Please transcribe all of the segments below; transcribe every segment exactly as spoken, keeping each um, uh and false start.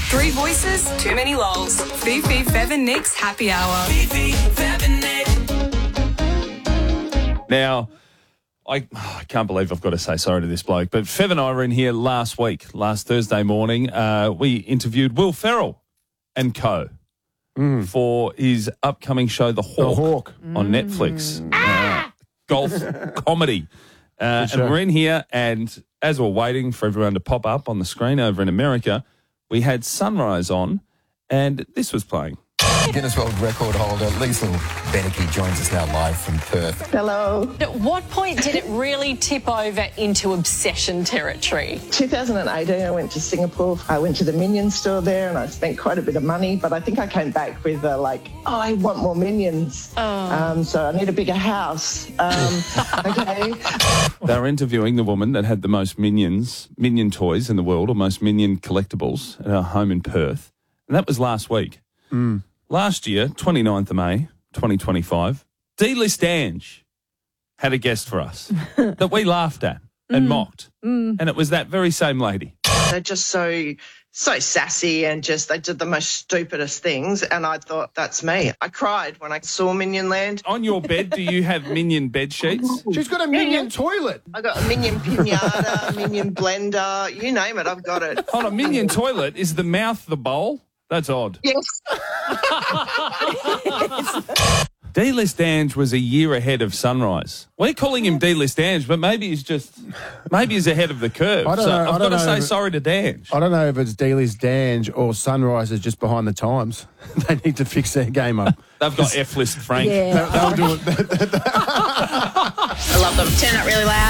Three voices, too many lols. Fifi, Fev and Nick's Happy Hour. Fifi, Fev and Nick. Now, I, oh, I can't believe I've got to say sorry to this bloke, but Fev and I were in here last week, last Thursday morning. Uh, we interviewed Will Ferrell and co. Mm. for his upcoming show, The Hawk, The Hawk. on Mm. Netflix. Uh, golf comedy. Uh, and we're in here, and as we're waiting for everyone to pop up on the screen over in America, we had Sunrise on, and this was playing. Guinness World Record holder Liesl Beneke joins us now live from Perth. Hello. At what point did it really tip over into obsession territory? two thousand eighteen, I went to Singapore. I went to the Minion store there and I spent quite a bit of money, but I think I came back with uh, like, oh, I want more Minions. Oh. Um, so I need a bigger house. Um, okay. They were interviewing the woman that had the most Minions, Minion toys in the world, or most Minion collectibles at her home in Perth. And that was last week. Mm. Last year, twenty-ninth of May, twenty twenty-five, D-List Ange had a guest for us that we laughed at and Mm. mocked. Mm. And it was that very same lady. They're just so, so sassy and just, they did the most stupidest things. And I thought, that's me. I cried when I saw Minion Land. On your bed, do you have Minion bed sheets? She's got a Minion toilet. I got a Minion pinata, Minion blender, you name it, I've got it. On a Minion toilet, is the mouth the bowl? That's odd. Yes. D-List Ange was a year ahead of Sunrise. We're calling him D-List Ange, but maybe he's just, maybe he's ahead of the curve. I don't so know- I I've got don't to know say if it- sorry to Dange. I don't know if it's Dealey's Dange or Sunrise is just behind the times. They need to fix their game up. They've got F-list Frank. They- They'll do it. I love them. Turn it really loud.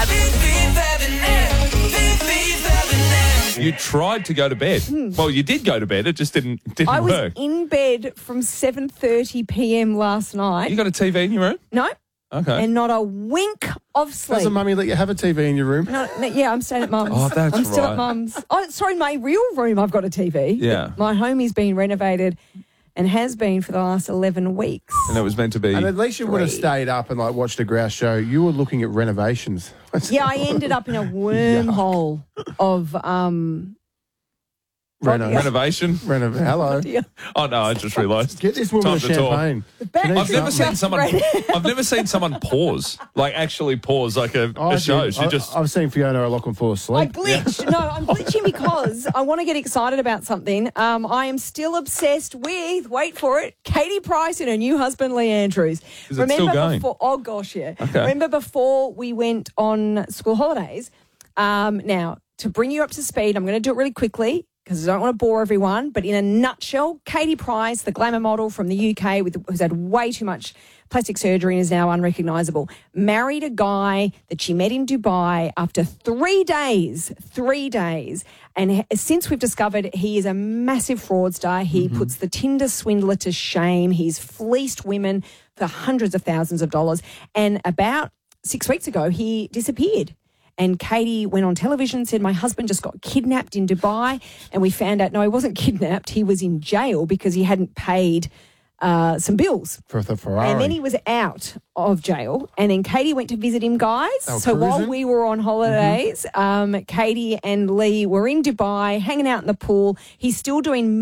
You tried to go to bed. Well, you did go to bed. It just didn't didn't I was work. in bed from seven thirty p.m. last night. You got a T V in your room? No. Okay. And not a wink of sleep. Doesn't Mummy let you have a T V in your room? No, no, yeah, I'm staying at Mum's. Oh, that's I'm still right. at Mum's. Oh, sorry, my real room, I've got a T V. Yeah. My homie's been renovated and has been for the last eleven weeks. And it was meant to be. And at least you would have stayed up and like watched a grouse show. You were looking at renovations. Yeah, I ended up in a wormhole of... um. Reno- Renovation. Renov- Hello. Oh no, I just realised. Get this woman Time a to talk. champagne. I've never seen someone. I've never seen someone pause, like actually pause, like a, I a show. did. She I, just. I've seen Fiona O'Loughlin fall I asleep. glitched. No, I'm glitching because I want to get excited about something. Um, I am still obsessed with, wait for it, Katie Price and her new husband, Lee Andrews. Is it still going? Before, oh, gosh, yeah. Okay. Remember before we went on school holidays? Um, now, to bring you up to speed, I'm going to do it really quickly because I don't want to bore everyone, but in a nutshell, Katie Price, the glamour model from the U K with, who's had way too much plastic surgery and is now unrecognisable, married a guy that she met in Dubai after three days, three days. And since we've discovered he is a massive fraudster, he puts the Tinder swindler to shame. He's fleeced women for hundreds of thousands of dollars. And about six weeks ago, he disappeared. And Katie went on television and said, my husband just got kidnapped in Dubai. And we found out, no, he wasn't kidnapped. He was in jail because he hadn't paid uh, some bills. For the Ferrari. And then he was out of jail. And then Katie went to visit him, guys. They were So while cruising? we were on holidays, um, Katie and Lee were in Dubai, hanging out in the pool. He's still doing